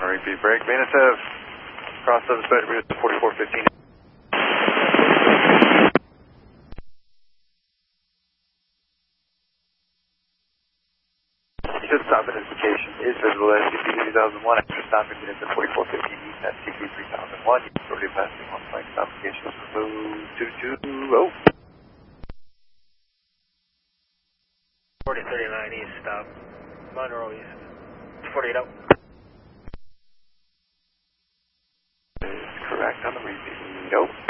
repeat break. Manitive. Cross subside route 4415. Should stop identification is visible at SCP 3001 after stopping units at 4415 East SCP 3001. You've already passing on flight applications for 220. 4039 East, stop. Monroe East. 48 out. Is correct on the repeat. Nope.